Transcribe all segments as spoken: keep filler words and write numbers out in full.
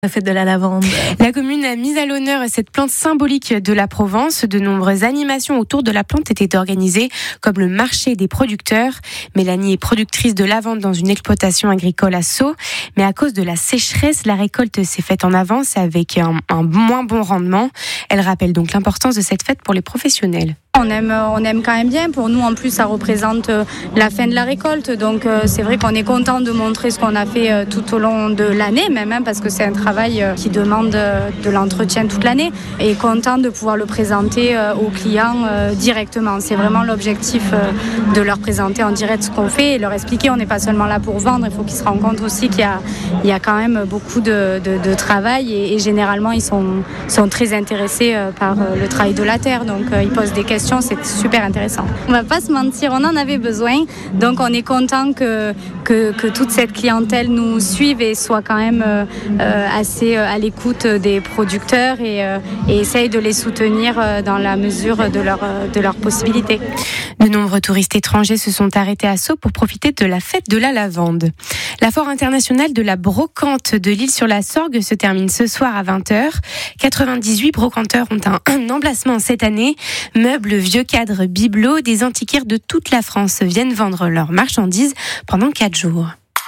La fête de la lavande. La commune a mis à l'honneur cette plante symbolique de la Provence. De nombreuses animations autour de la plante étaient organisées, comme le marché des producteurs. Mélanie est productrice de lavande dans une exploitation agricole à Sceaux. Mais à cause de la sécheresse, la récolte s'est faite en avance avec un, un moins bon rendement. Elle rappelle donc l'importance de cette fête pour les professionnels. On aime, on aime quand même bien. Pour nous, en plus, ça représente la fin de la récolte. Donc, euh, c'est vrai qu'on est content de montrer ce qu'on a fait euh, tout au long de l'année, même, hein, parce que c'est un travail euh, qui demande euh, de l'entretien toute l'année. Et content de pouvoir le présenter euh, aux clients euh, directement. C'est vraiment l'objectif euh, de leur présenter en direct ce qu'on fait et leur expliquer. On n'est pas seulement là pour vendre. Il faut qu'ils se rendent compte aussi qu'il y a, il y a quand même beaucoup de, de, de travail. Et, et généralement, ils sont, sont très intéressés euh, par euh, le travail de la terre. Donc, euh, ils posent des questions. C'est super intéressant. On va pas se mentir, on en avait besoin, donc on est content que, que, que toute cette clientèle nous suive et soit quand même euh, assez à l'écoute des producteurs et, euh, et essaye de les soutenir dans la mesure de leurs de leurs possibilités. De nombreux touristes étrangers se sont arrêtés à Sceaux pour profiter de la fête de la lavande. La foire internationale de la brocante de l'Île-sur-la-Sorgue se termine ce soir à vingt heures. quatre-vingt-dix-huit brocanteurs ont un, un emplacement cette année. Meubles, vieux cadres, bibelots, des antiquaires de toute la France viennent vendre leurs marchandises pendant quatre jours.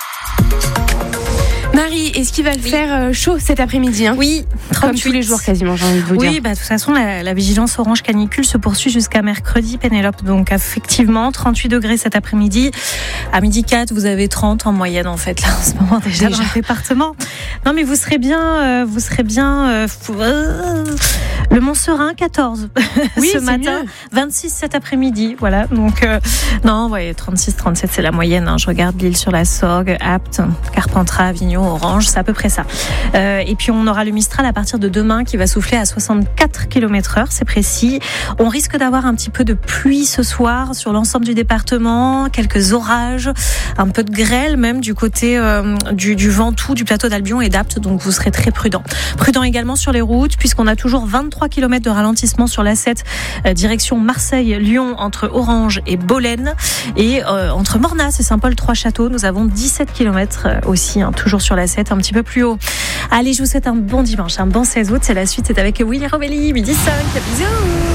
Marie, est-ce qu'il va le oui. faire chaud cet après-midi hein Oui, trente-huit. Comme tous les jours quasiment, j'ai envie de vous oui, dire. Oui, bah, de toute façon, la, la vigilance orange canicule se poursuit jusqu'à mercredi, Pénélope. Donc, effectivement, trente-huit degrés cet après-midi. À midi quatre, vous avez trente en moyenne, en fait, là, en ce moment, déjà, déjà. dans le département. Non, mais vous serez bien, euh, vous serez bien, euh, euh, le Mont-Serein, quatorze. Oui, ce matin, mieux. vingt-six cet après-midi. Voilà. Donc, euh, non, ouais, trente-six, trente-sept, c'est la moyenne. Hein. Je regarde l'Île-sur-la-Sorgue, Apt, Carpentras, Avignon, Orange, c'est à peu près ça. Euh, et puis on aura le Mistral à partir de demain qui va souffler à soixante-quatre kilomètres heure, c'est précis. On risque d'avoir un petit peu de pluie ce soir sur l'ensemble du département, quelques orages, un peu de grêle même du côté euh, du, du Ventoux, du plateau d'Albion et d'Apt, donc vous serez très prudents. Prudents également sur les routes puisqu'on a toujours vingt-trois kilomètres de ralentissement sur l'A sept, euh, direction Marseille-Lyon entre Orange et Bolène, et euh, entre Mornas et Saint-Paul-Trois-Châteaux, nous avons dix-sept kilomètres aussi, hein, toujours sur la sept, un petit peu plus haut. Allez, je vous souhaite un bon dimanche, un bon seize août. C'est la suite, c'est avec Willy Robelli, midi cinq. Bisous.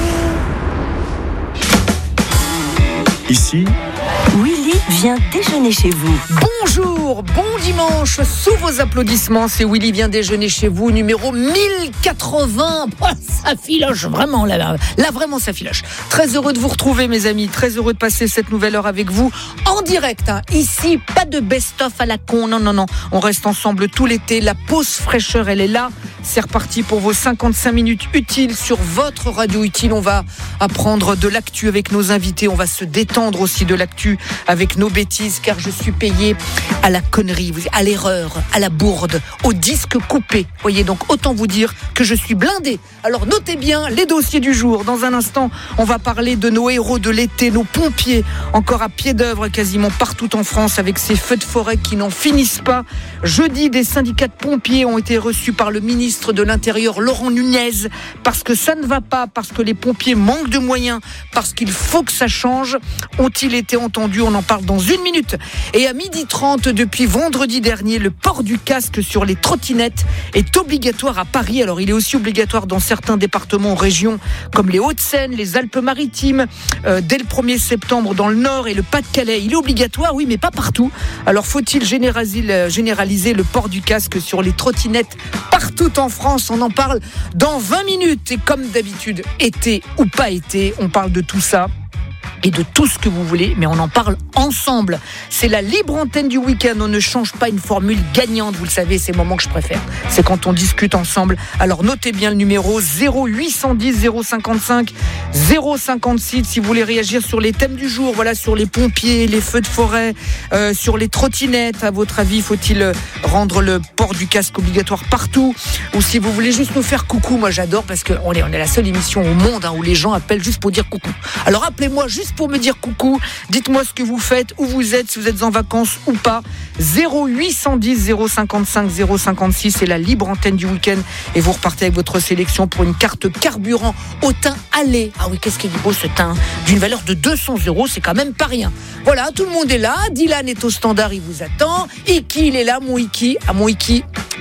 Ici, Willy vient déjeuner chez vous. Bonjour, bon dimanche, sous vos applaudissements, c'est Willy vient déjeuner chez vous, numéro mille quatre-vingts. Oh, ça filoche vraiment, là, là, là vraiment ça filoche. Très heureux de vous retrouver mes amis, très heureux de passer cette nouvelle heure avec vous, en direct, hein. Ici, pas de best-of à la con, non, non, non, on reste ensemble tout l'été, la pause fraîcheur, elle est là. C'est reparti pour vos cinquante-cinq minutes utiles sur votre radio utile. On va apprendre de l'actu avec nos invités. On va se détendre aussi de l'actu avec nos bêtises, car je suis payé à la connerie, à l'erreur, à la bourde, au disque coupé. Voyez, donc autant vous dire que je suis blindé. Alors notez bien les dossiers du jour. Dans un instant, on va parler de nos héros de l'été, nos pompiers, encore à pied d'œuvre quasiment partout en France avec ces feux de forêt qui n'en finissent pas. Jeudi, des syndicats de pompiers ont été reçus par le ministre de l'Intérieur, Laurent Nunez, parce que ça ne va pas, parce que les pompiers manquent de moyens, parce qu'il faut que ça change. Ont-ils été entendus? On en parle dans une minute. Et à midi trente, depuis vendredi dernier, le port du casque sur les trottinettes est obligatoire à Paris. Alors il est aussi obligatoire dans certains départements ou régions comme les Hauts-de-Seine, les Alpes-Maritimes, euh, dès le premier septembre dans le Nord et le Pas-de-Calais. Il est obligatoire, oui, mais pas partout. Alors faut-il généraliser, généraliser le port du casque sur les trottinettes partout en France? On en parle dans vingt minutes. Et comme d'habitude, été ou pas été, on parle de tout ça et de tout ce que vous voulez, mais on en parle ensemble. C'est la libre antenne du week-end. On ne change pas une formule gagnante, vous le savez, c'est le moment que je préfère. C'est quand on discute ensemble. Alors notez bien le numéro zéro huit cent dix zéro cinquante-cinq zéro cinquante-six si vous voulez réagir sur les thèmes du jour. Voilà, sur les pompiers, les feux de forêt, euh, sur les trottinettes. À votre avis, faut-il rendre le port du casque obligatoire partout? Ou si vous voulez juste nous faire coucou, moi j'adore parce qu'on est, on est la seule émission au monde hein, où les gens appellent juste pour dire coucou. Alors appelez-moi juste pour me dire coucou, dites-moi ce que vous faites, où vous êtes, si vous êtes en vacances ou pas. Zéro huit cent dix zéro cinquante-cinq zéro cinquante-six, c'est la libre antenne du week-end et vous repartez avec votre sélection pour une carte carburant au teint allé. Ah oui, qu'est-ce qu'il est beau ce teint, d'une valeur de deux cents euros, c'est quand même pas rien. Voilà, tout le monde est là, Dylan est au standard, il vous attend. Iki, il est là, mon Iki. Ah, mon Iki,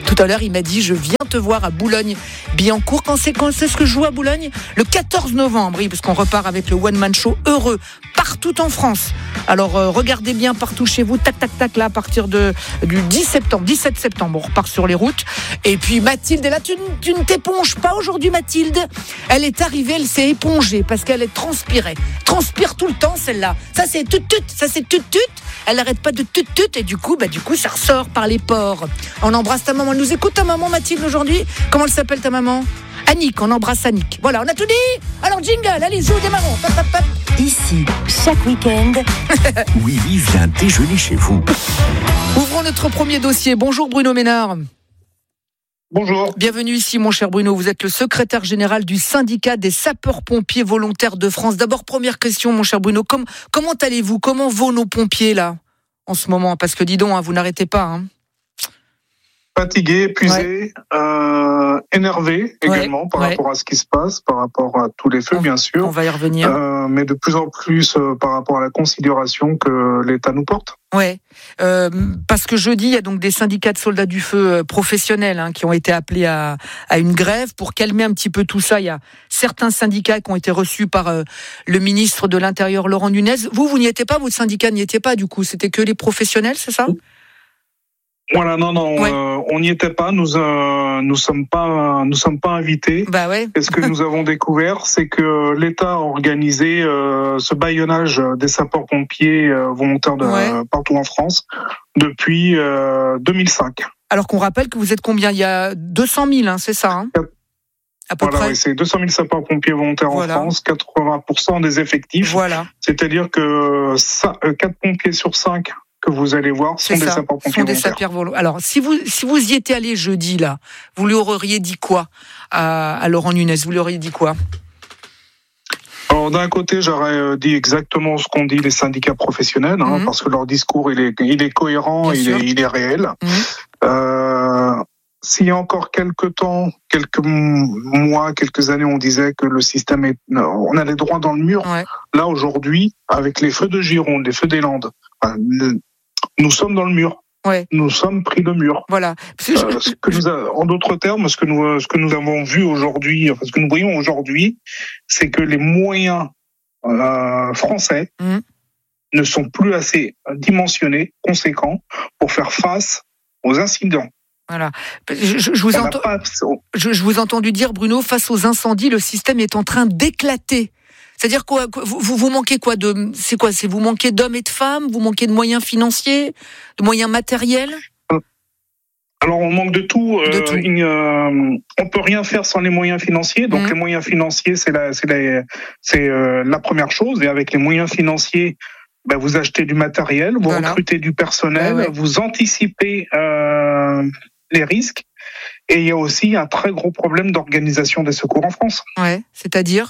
Tout à l'heure, il m'a dit, je viens te voir à Boulogne-Billancourt. Quand c'est, quand c'est ce que je joue à Boulogne ? Le quatorze novembre, oui, parce qu'on repart avec le One Man Show heureux, partout en France. Alors, euh, regardez bien partout chez vous, tac, tac, tac, là, à partir de, du dix septembre, dix-sept septembre, on repart sur les routes. Et puis, Mathilde est là, tu, tu ne t'éponges pas aujourd'hui, Mathilde. Elle est arrivée, elle s'est épongée, parce qu'elle est transpirée. Transpire tout le temps, celle-là. Ça, c'est tut-tut, ça, c'est tut-tut. Elle n'arrête pas de tut-tut, et du coup, bah, du coup, ça ressort par les pores. On embrasse ta maman. Elle nous écoute, ta maman, Mathilde, aujourd'hui. Comment elle s'appelle, ta maman ? Annick, on embrasse Annick. Voilà, on a tout dit. Alors, jingle, allez, joue, démarrons. Pop, pop, pop. Ici, chaque week-end, Willy vient déjeuner chez vous. Ouvrons notre premier dossier. Bonjour, Bruno Ménard. Bonjour. Bienvenue ici, mon cher Bruno. Vous êtes le secrétaire général du syndicat des sapeurs-pompiers volontaires de France. D'abord, première question, mon cher Bruno. Com- comment allez-vous ? Comment vont nos pompiers, là, en ce moment ? Parce que, dis donc, hein, vous n'arrêtez pas, hein. Fatigué, épuisé, ouais. euh, énervé également ouais, par ouais. rapport à ce qui se passe, par rapport à tous les feux, on, bien sûr. On va y revenir. Euh, mais de plus en plus euh, par rapport à la considération que l'État nous porte. Ouais, euh, parce que jeudi, il y a donc des syndicats de soldats du feu professionnels hein, qui ont été appelés à, à une grève pour calmer un petit peu tout ça. Il y a certains syndicats qui ont été reçus par euh, le ministre de l'Intérieur, Laurent Nunez. Vous, vous n'y étiez pas, votre syndicat n'y était pas du coup. C'était que les professionnels, c'est ça ? Voilà, non, non, ouais. euh, on n'y était pas. Nous, euh, nous sommes pas, nous sommes pas invités. Bah ouais. Et ce que nous avons découvert, c'est que l'État a organisé euh, ce bâillonnage des sapeurs-pompiers euh, volontaires de, ouais. euh, partout en France depuis euh, deux mille cinq. Alors qu'on rappelle que vous êtes combien ? Il y a deux cent mille, hein, c'est ça hein à peu voilà, près. Oui, c'est deux cent mille sapeurs-pompiers volontaires voilà. en France, quatre-vingts pour cent des effectifs. Voilà. C'est-à-dire que quatre pompiers sur cinq que vous allez voir sont c'est des ça, sapeurs-pompiers sont des volontaires. sapeurs volontaires. Alors, si vous, si vous y étiez allé jeudi, là, vous lui auriez dit quoi à, à Laurent Nunez ? Vous lui auriez dit quoi ? Alors, d'un côté, j'aurais dit exactement ce qu'ont dit les syndicats professionnels, hein, mmh. parce que leur discours, il est, il est cohérent, il est, il est réel. Mmh. Euh, s'il y a encore quelques temps, quelques mois, quelques années, on disait que le système est, on allait droit dans le mur. Ouais. Là, aujourd'hui, avec les feux de Gironde, les feux des Landes, nous sommes dans le mur. Ouais. Nous sommes pris le mur. Voilà. Euh, ce que nous a, en d'autres termes, ce que nous, ce que nous avons vu aujourd'hui, enfin, ce que nous voyons aujourd'hui, c'est que les moyens euh, français mmh. ne sont plus assez dimensionnés, conséquents, pour faire face aux incidents. Voilà. Je, je, je vous entends. Pas... Je, je vous ai entendu dire, Bruno, face aux incendies, le système est en train d'éclater. C'est-à-dire quoi, vous, vous manquez quoi de, c'est quoi, c'est vous manquez d'hommes et de femmes, vous manquez de moyens financiers, de moyens matériels. Alors on manque de tout. De euh, tout. Une, euh, on peut rien faire sans les moyens financiers. Donc mmh. les moyens financiers, c'est la, c'est la, c'est euh, la première chose. Et avec les moyens financiers, ben, vous achetez du matériel, vous voilà. recrutez du personnel, ouais, ouais. vous anticipez euh, les risques. Et il y a aussi un très gros problème d'organisation des secours en France. Ouais, c'est-à-dire.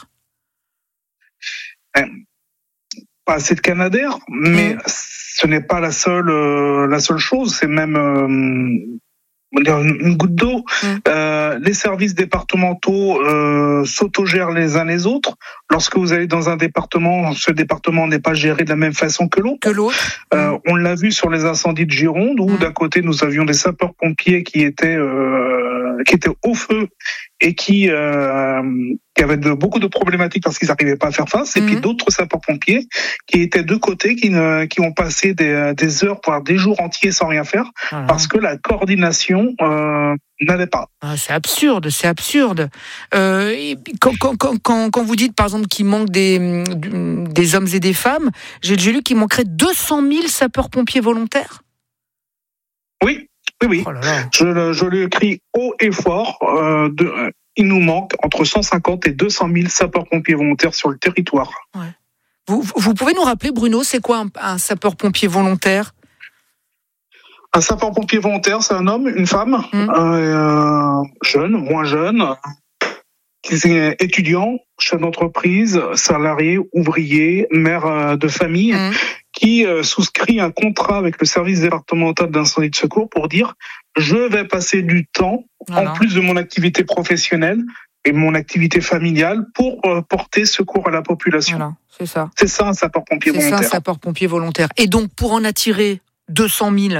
Pas assez de Canadair, mais mmh. ce n'est pas la seule euh, la seule chose. C'est même euh, une goutte d'eau. Mmh. Euh, les services départementaux euh, s'autogèrent les uns les autres. Lorsque vous allez dans un département, ce département n'est pas géré de la même façon que l'autre. Que l'autre. Euh, mmh. On l'a vu sur les incendies de Gironde, où mmh. d'un côté nous avions des sapeurs-pompiers qui étaient euh, qui étaient au feu et qui euh, qui avaient de, beaucoup de problématiques parce qu'ils n'arrivaient pas à faire face, et mmh. puis d'autres sapeurs-pompiers qui étaient de côté, qui, ne, qui ont passé des, des heures, voire des jours entiers sans rien faire, ah. parce que la coordination euh, n'allait pas. Ah, c'est absurde, c'est absurde. Euh, quand, quand, quand, quand vous dites, par exemple, qu'il manque des, des hommes et des femmes, j'ai, j'ai lu qu'il manquerait deux cent mille sapeurs-pompiers volontaires. Oui, oui, oui. Oh là là. Je, je le crie haut et fort. Euh, de, euh, il nous manque entre cent cinquante et deux cent mille sapeurs-pompiers volontaires sur le territoire. Ouais. Vous, vous pouvez nous rappeler, Bruno, c'est quoi un, un sapeur-pompier volontaire ? Un sapeur-pompier volontaire, c'est un homme, une femme, mmh. euh, jeune, moins jeune, étudiant, chef d'entreprise, salarié, ouvrier, mère de famille, mmh. qui euh, souscrit un contrat avec le service départemental d'incendie de secours pour dire « je vais passer du temps, voilà. en plus de mon activité professionnelle et mon activité familiale, pour euh, porter secours à la population voilà, ». C'est ça. C'est ça un sapeur-pompier c'est volontaire. C'est ça un sapeur-pompier volontaire. Et donc, pour en attirer deux cent mille,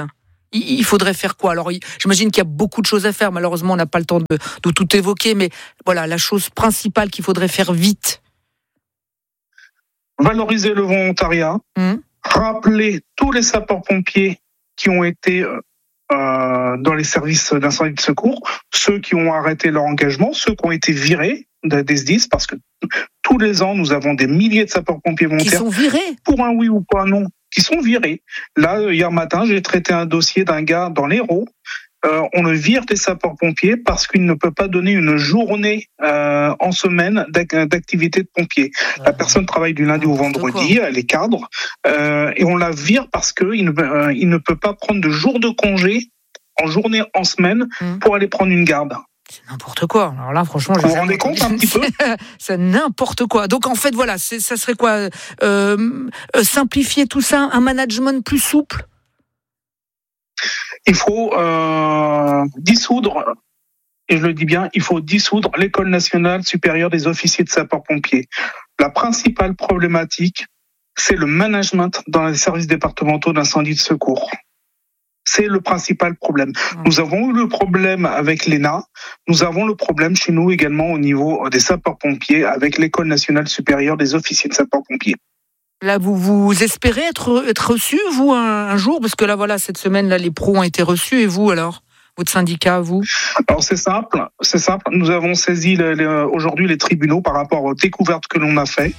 Il faudrait faire quoi? Alors, j'imagine qu'il y a beaucoup de choses à faire. Malheureusement, on n'a pas le temps de, de tout évoquer. Mais voilà, la chose principale qu'il faudrait faire vite. Valoriser le volontariat. Mmh. Rappeler tous les sapeurs-pompiers qui ont été euh, dans les services d'incendie de secours, ceux qui ont arrêté leur engagement, ceux qui ont été virés des S D I S, parce que tous les ans, nous avons des milliers de sapeurs-pompiers volontaires. Qui sont virés? Pour un oui ou pour un non. Qui sont virés. Là, hier matin, j'ai traité un dossier d'un gars dans l'Hérault. Euh, on le vire des sapeurs-pompiers parce qu'il ne peut pas donner une journée euh, en semaine d'activité de pompier. Ouais. La personne travaille du lundi au vendredi, elle est cadre, euh, et on la vire parce qu'il ne, euh, il ne peut pas prendre de jours de congé en journée, en semaine, mmh. pour aller prendre une garde. C'est n'importe quoi. Alors là, franchement, vous vous rendez compte un petit peu? C'est n'importe quoi. Donc en fait, voilà, c'est, ça serait quoi euh, euh, simplifier tout ça, un management plus souple? Il faut euh, dissoudre, et je le dis bien, il faut dissoudre l'École nationale supérieure des officiers de sapeurs-pompiers. La principale problématique, c'est le management dans les services départementaux d'incendie de secours. C'est le principal problème. Nous avons eu le problème avec l'E N A, nous avons le problème chez nous également au niveau des sapeurs-pompiers avec l'École nationale supérieure des officiers de sapeurs-pompiers. Là, vous, vous espérez être, être reçu, vous, un, un jour? Parce que là, voilà, cette semaine, là, les pros ont été reçus, et vous, alors? Votre syndicat, vous? Alors, c'est simple, c'est simple. Nous avons saisi les, les, aujourd'hui les tribunaux par rapport aux découvertes que l'on a faites.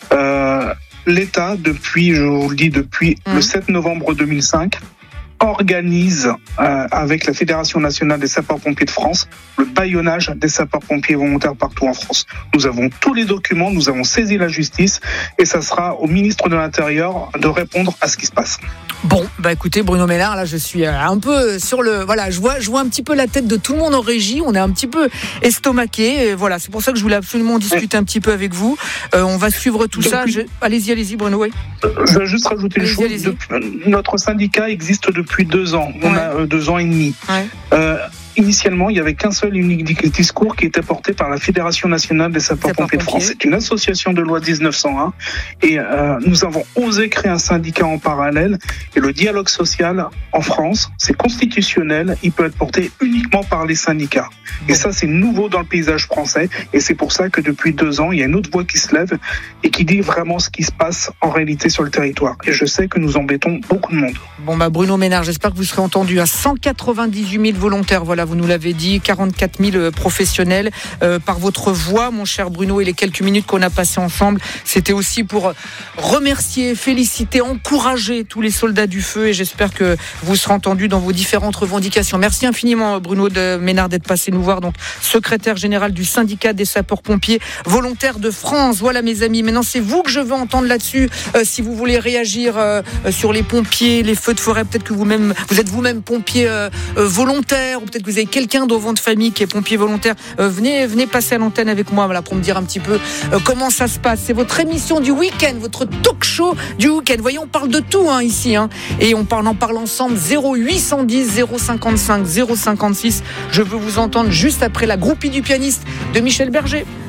Euh, L'État, depuis, je vous le dis, depuis mmh. le sept novembre deux mille cinq, organise euh, avec la Fédération nationale des sapeurs-pompiers de France le bâillonnage des sapeurs-pompiers volontaires partout en France. Nous avons tous les documents, nous avons saisi la justice et ça sera au ministre de l'Intérieur de répondre à ce qui se passe. Bon, bah écoutez Bruno Ménard, là je suis un peu sur le... Voilà, je vois, je vois un petit peu la tête de tout le monde en régie, on est un petit peu estomaqué, et voilà, c'est pour ça que je voulais absolument discuter un petit peu avec vous. Euh, on va suivre tout depuis... ça. Je... Allez-y, allez-y Bruno, oui. Je vais juste rajouter une chose. Depuis... Notre syndicat existe depuis deux ans, on ouais. a euh, deux ans et demi. Ouais. Euh, Initialement, il n'y avait qu'un seul unique discours qui était porté par la Fédération nationale des sapeurs-pompiers de France. C'est une association de loi dix-neuf cent un et euh, nous avons osé créer un syndicat en parallèle. Et le dialogue social en France, c'est constitutionnel, il peut être porté uniquement par les syndicats. Et ça, c'est nouveau dans le paysage français et c'est pour ça que depuis deux ans, il y a une autre voix qui se lève et qui dit vraiment ce qui se passe en réalité sur le territoire. Et je sais que nous embêtons beaucoup de monde. Bon bah Bruno Ménard, j'espère que vous serez entendu à cent quatre-vingt-dix-huit mille volontaires, voilà. Vous nous l'avez dit, quarante-quatre mille professionnels euh, par votre voix, mon cher Bruno, et les quelques minutes qu'on a passées ensemble, c'était aussi pour remercier, féliciter, encourager tous les soldats du feu, et j'espère que vous serez entendus dans vos différentes revendications. Merci infiniment Bruno de Ménard d'être passé nous voir, donc secrétaire général du syndicat des sapeurs-pompiers volontaires de France. Voilà mes amis, maintenant c'est vous que je veux entendre là-dessus. Euh, si vous voulez réagir euh, sur les pompiers, les feux de forêt, peut-être que vous-même, vous êtes vous-même pompier euh, euh, volontaire, ou peut-être que vous avez quelqu'un dans votre famille qui est pompier volontaire, euh, venez, venez passer à l'antenne avec moi, voilà, pour me dire un petit peu euh, comment ça se passe. C'est votre émission du week-end, votre talk show du week-end. Voyez, on parle de tout hein, ici, hein, et on parle, on en parle ensemble. Zéro huit cent dix zéro cinquante-cinq zéro cinquante-six. Je veux vous entendre juste après la groupie du pianiste de Michel Berger.